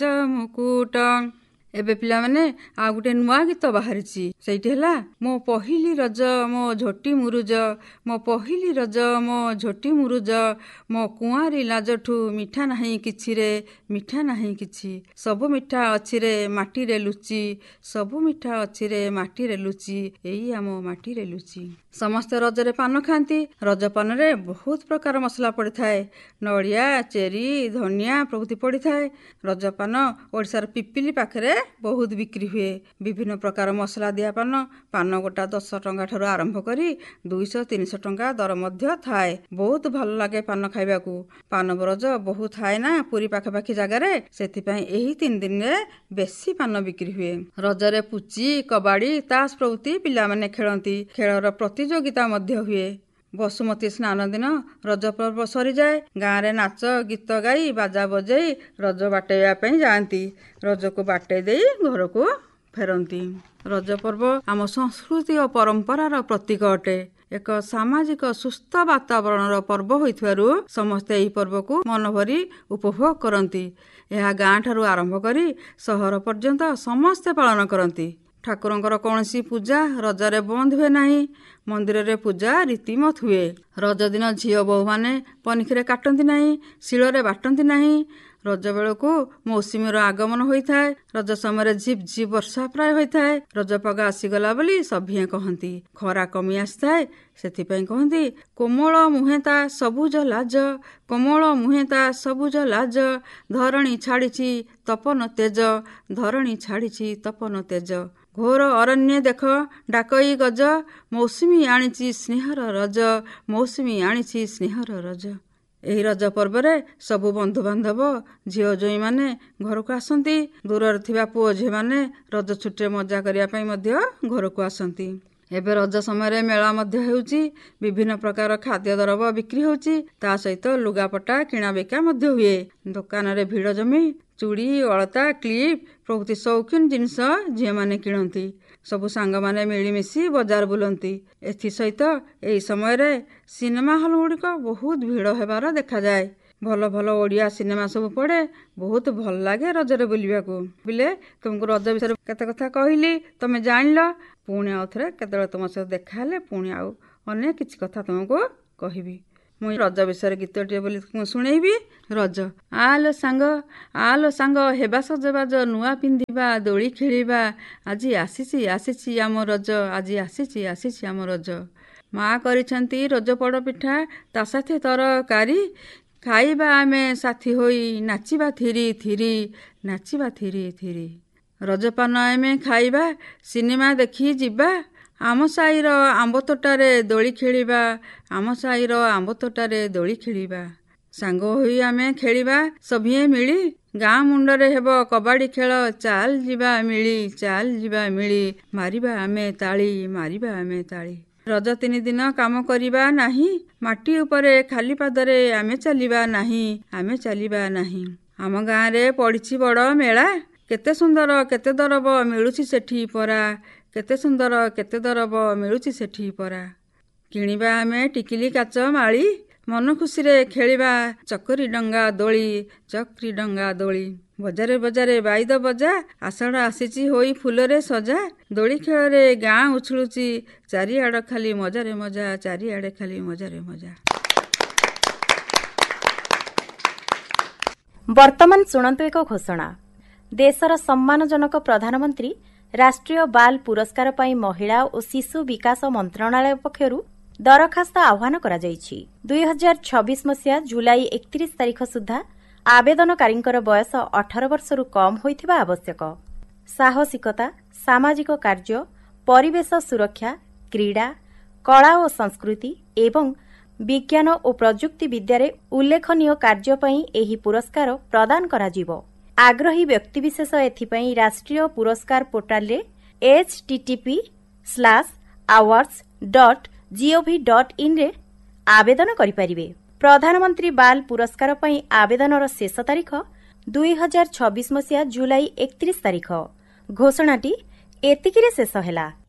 ମୁକୁଟ। ଏବେ ପିଲାମାନେ ଆଉ ଗୋଟେ ନୂଆ ଗୀତ ବାହାରିଛି, ସେଇଠି ହେଲା ମୋ ପହିଲି ରଜ ମୋ ଝୋଟି ମୁରୁଜ, ମୋ ପହିଲି ରଜ ମୋ ଝୋଟି ମୁରୁଜ, ମୋ କୁଆଁରୀ ଲାଜଠୁ ମିଠା ନାହିଁ କିଛିରେ, ମିଠା ନାହିଁ କିଛି, ସବୁ ମିଠା ଅଛିରେ ମାଟିରେ ଲୁଚି, ସବୁ ମିଠା ଅଛିରେ ମାଟିରେ ଲୁଚି, ଏଇ ଆମ ମାଟିରେ ଲୁଚି। ସମସ୍ତେ ରଜରେ ପାନ ଖାଆନ୍ତି। ରଜ ପାନରେ ବହୁତ ପ୍ରକାର ମସଲା ପଡ଼ିଥାଏ। ନଡ଼ିଆ, ଚେରି, ଧନିଆ ପ୍ରଭୃତି ପଡ଼ିଥାଏ। ରଜପାନ ଓଡ଼ିଶାର ପିପିଲି ପାଖରେ ବହୁତ ବିକ୍ରି ହୁଏ। ବିଭିନ୍ନ ପ୍ରକାର ମସଲା ଦିଆ ପାନ, ପାନ ଗୋଟା 10 ଟଙ୍କା ଠାରୁ ଆରମ୍ଭ କରି 200-300 ଟଙ୍କା ଦର ମଧ୍ୟ ଥାଏ। ବହୁତ ଭଲ ଲାଗେ ପାନ ଖାଇବାକୁ। ପାନ ବରଜ ବହୁତ ଥାଏ ନା ପୁରୀ ପାଖାପାଖି ଜାଗାରେ, ସେଥିପାଇଁ ଏହି 3 ଦିନରେ ବେଶୀ ପାନ ବିକ୍ରି ହୁଏ। ରଜରେ ପୁଚି, କବାଡ଼ି, ତାସ ପ୍ରଭୃତି ପିଲାମାନେ ଖେଳନ୍ତି। ଖେଳର ପ୍ରତିଯୋଗିତା ମଧ୍ୟ ହୁଏ। ବସୁମତୀ ସ୍ନାନ ଦିନ ରଜ ପର୍ବ ସରିଯାଏ। ଗାଁରେ ନାଚ ଗୀତ ଗାଇ ବାଜା ବଜେଇ ରଜ ବାଟେଇବା ପାଇଁ ଯାଆନ୍ତି। ରଜକୁ ବାଟେଇ ଦେଇ ଘରକୁ ଫେରନ୍ତି। ରଜ ପର୍ବ ଆମ ସଂସ୍କୃତି ଓ ପରମ୍ପରାର ପ୍ରତୀକ ଅଟେ। ଏକ ସାମାଜିକ ସୁସ୍ଥ ବାତାବରଣର ପର୍ବ ହୋଇଥିବାରୁ ସମସ୍ତେ ଏହି ପର୍ବକୁ ମନଭରି ଉପଭୋଗ କରନ୍ତି। ଏହା ଗାଁ ଠାରୁ ଆରମ୍ଭ କରି ସହର ପର୍ଯ୍ୟନ୍ତ ସମସ୍ତେ ପାଳନ କରନ୍ତି। ଠାକୁରଙ୍କର କୌଣସି ପୂଜା ରଜରେ ବନ୍ଦ ହୁଏ ନାହିଁ। ମନ୍ଦିରରେ ପୂଜା ରୀତିମତ ହୁଏ। ରଜ ଦିନ ଝିଅ ବୋହୂମାନେ ପନିକିରେ କାଟନ୍ତି ନାହିଁ, ଶିଳରେ ବାଟନ୍ତି ନାହିଁ। ରଜ ବେଳକୁ ମୌସୁମୀର ଆଗମନ ହୋଇଥାଏ। ରଜ ସମୟରେ ଝିପ୍ ଝିପ୍ ବର୍ଷା ପ୍ରାୟ ହୋଇଥାଏ। ରଜ ପାଗ ଆସିଗଲା ବୋଲି ସଭିଏଁ କହନ୍ତି। ଖରା କମି ଆସିଥାଏ, ସେଥିପାଇଁ କହନ୍ତି କୋମଳ ମୁହେଁ ତା ସବୁଜ ଲାଜ, କୋମଳ ମୁହେଁ ତା ସବୁଜ ଲାଜ, ଧରଣୀ ଛାଡ଼ିଛି ତପନ ତେଜ, ଧରଣୀ ଛାଡ଼ିଛି ତପନ ତେଜ, ଘୋର ଅରଣ୍ୟ ଦେଖ ଡାକଇ ଗଜ, ମୌସୁମୀ ଆଣିଛି ସ୍ନେହର ରଜ, ମୌସୁମୀ ଆଣିଛି ସ୍ନେହର ରଜ। ଏହି ରଜ ପର୍ବରେ ସବୁ ବନ୍ଧୁବାନ୍ଧବ ଝିଅ ଜ୍ୱାଇଁମାନେ ଘରକୁ ଆସନ୍ତି। ଦୂରରେ ଥିବା ପୁଅ ଝିଅମାନେ ରଜ ଛୁଟିରେ ମଜା କରିବା ପାଇଁ ମଧ୍ୟ ଘରକୁ ଆସନ୍ତି। ଏବେ ରଜ ସମୟରେ ମେଳା ମଧ୍ୟ ହେଉଛି। ବିଭିନ୍ନ ପ୍ରକାର ଖାଦ୍ୟ ଦ୍ରବ୍ୟ ବିକ୍ରି ହେଉଛି। ତା ସହିତ ଲୁଗାପଟା କିଣା ବିକା ମଧ୍ୟ ହୁଏ। ଦୋକାନରେ ଭିଡ଼ ଜମି ଚୁଡ଼ି, ଅଳତା, କ୍ଲିପ୍ ପ୍ରଭୃତି ସୌଖିନ ଜିନିଷ ଝିଅମାନେ କିଣନ୍ତି। ସବୁ ସାଙ୍ଗମାନେ ମିଳିମିଶି ବଜାର ବୁଲନ୍ତି। ଏଥିସହିତ ଏହି ସମୟରେ ସିନେମା ହଲ୍ ଗୁଡ଼ିକ ବହୁତ ଭିଡ଼ ହେବାର ଦେଖାଯାଏ। ଭଲ ଭଲ ଓଡ଼ିଆ ସିନେମା ସବୁ ପଡ଼େ। ବହୁତ ଭଲ ଲାଗେ ରଜରେ ବୁଲିବାକୁ। ବୁଲେ ତୁମକୁ ରଜ ବିଷୟରେ କେତେ କଥା କହିଲି, ତମେ ଜାଣିଲ। ପୁଣି ଆଉ ଥରେ କେତେବେଳେ ତୁମ ସହିତ ଦେଖା ହେଲେ ପୁଣି ଆଉ ଅନେକ କିଛି କଥା ତୁମକୁ କହିବି। ମୁଁ ରଜ ବିଷୟରେ ଗୀତଟିଏ ବୋଲି ଶୁଣେଇବି। ରଜ ଆଲୋ ସାଙ୍ଗ ହେବା ସଜବାଜ, ନୂଆ ପିନ୍ଧିବା, ଦୋଳି ଖେଳିବା, ଆଜି ଆସିଛି ଆସିଛି ଆମ ରଜ, ଆଜି ଆସିଛି ଆସିଛି ଆମ ରଜ। ମା କରିଛନ୍ତି ରଜ ପୋଡ଼ ପିଠା, ତା ସାଥେ ତରକାରୀ, ଖାଇବା ଆମେ ସାଥି ହୋଇ, ନାଚିବା ଥିରି ଥିରି, ନାଚିବା ଥିରି ଥିରି। ରଜପାନ ଆମେ ଖାଇବା, ସିନେମା ଦେଖି ଯିବା, ଆମ ସାହିର ଆମ୍ବ ତୋଟାରେ ଦୋଳି ଖେଳିବା, ଆମ ସାହିର ଆମ୍ବ ତୋଟାରେ ଦୋଳି ଖେଳିବା। ସାଙ୍ଗ ହୋଇ ଆମେ ଖେଳିବା ସଭିଏଁ ମିଳି, ଗାଁ ମୁଣ୍ଡରେ ହେବ କବାଡ଼ି ଖେଳ, ଚାଲ ଯିବା ମିଳି, ଚାଲ ଯିବା ମିଳି, ମାରିବା ଆମେ ତାଳି, ମାରିବା ଆମେ ତାଳି। ରଜ 3 ଦିନ କାମ କରିବା ନାହିଁ, ମାଟି ଉପରେ ଖାଲି ପାଦରେ ଆମେ ଚାଲିବା ନାହିଁ, ଆମେ ଚାଲିବା ନାହିଁ। ଆମ ଗାଁରେ ପଡ଼ିଛି ବଡ଼ ମେଳା, କେତେ ସୁନ୍ଦର କେତେ ଦରବ ମିଳୁଛି ସେଠି ପରା, କେତେ ସୁନ୍ଦର କେତେ ଦରବ ମିଳୁଛି ସେଠି ପରା। କିଣିବା ଆମେ ଟିକିଲି କାଚ ମାଳି, ମନ ଖୁସିରେ ଖେଳିବା ଚକ୍ରୀ ଡଙ୍ଗା ଦୋଳି, ଚକ୍ରୀ ଡଙ୍ଗା ଦୋଳି। ବଜାରେ ବଜାରେ ବାଇଦ ବଜା, ଆଷାଢ଼ ଆସିଛି ହୋଇ ଫୁଲରେ ସଜା, ଦୋଳି ଖେଳରେ ଗାଁ ଉଛୁଳୁଛି, ଚାରିଆଡ଼ ଖାଲି ମଜାରେ ମଜା, ଚାରିଆଡ଼େ ଖାଲି ମଜାରେ ମଜା। ବର୍ତ୍ତମାନ ଶୁଣନ୍ତୁ ଏକ ଘୋଷଣା। ଦେଶର ସମ୍ମାନଜନକ ପ୍ରଧାନମନ୍ତ୍ରୀ ରାଷ୍ଟ୍ରୀୟ ବାଲ ପୁରସ୍କାର ପାଇଁ ମହିଳା ଓ ଶିଶୁ ବିକାଶ ମନ୍ତ୍ରଣାଳୟ ପକ୍ଷରୁ ଦରଖାସ୍ତ ଆହ୍ୱାନ କରାଯାଇଛି। 2026 ମସିହା ଜୁଲାଇ 31 ତାରିଖ ସୁଦ୍ଧା ଆବେଦନକାରୀଙ୍କର ବୟସ 18 ବର୍ଷରୁ କମ୍ ହୋଇଥିବା ଆବଶ୍ୟକ। ସାହସିକତା, ସାମାଜିକ କାର୍ଯ୍ୟ, ପରିବେଶ ସୁରକ୍ଷା, କ୍ରୀଡ଼ା, କଳା ଓ ସଂସ୍କୃତି ଏବଂ ବିଜ୍ଞାନ ଓ ପ୍ରଯୁକ୍ତି ବିଦ୍ୟାରେ ଉଲ୍ଲେଖନୀୟ କାର୍ଯ୍ୟ ପାଇଁ ଏହି ପୁରସ୍କାର ପ୍ରଦାନ କରାଯିବ। ଆଗ୍ରହୀ ବ୍ୟକ୍ତିବିଶେଷ ଏଥିପାଇଁ ରାଷ୍ଟ୍ରୀୟ ପୁରସ୍କାର ପୋର୍ଟାଲରେ http://awards.gov.in ରେ ଆବେଦନ କରିପାରିବେ। ପ୍ରଧାନମନ୍ତ୍ରୀ ବାଲ ପୁରସ୍କାର ପାଇଁ ଆବେଦନର ଶେଷ ତାରିଖ 2026 ମସିହା ଜୁଲାଇ 31 ତାରିଖ। ଘୋଷଣାଟି ଏତିକିରେ ଶେଷ ହେଲା।